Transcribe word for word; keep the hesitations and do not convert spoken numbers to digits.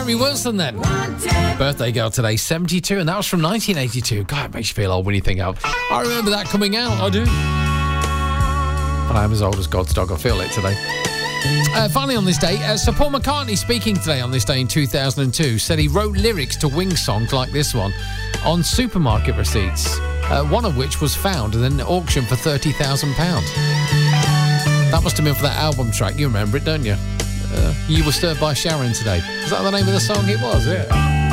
Mary Wilson then. Birthday girl today, seventy-two, and that was from nineteen eighty-two. God, it makes you feel old when you think of. I remember that coming out, I do. But I'm as old as God's dog, I feel it today. Uh, finally on this day, uh, Sir Paul McCartney, speaking today on this day in two thousand two, said he wrote lyrics to Wings songs like this one on supermarket receipts, uh, one of which was found and then auctioned for thirty thousand pounds. That must have been for that album track. You remember it, don't you? Uh, you Were Stirred by Sharon Today. Is that the name of the song? It was, yeah.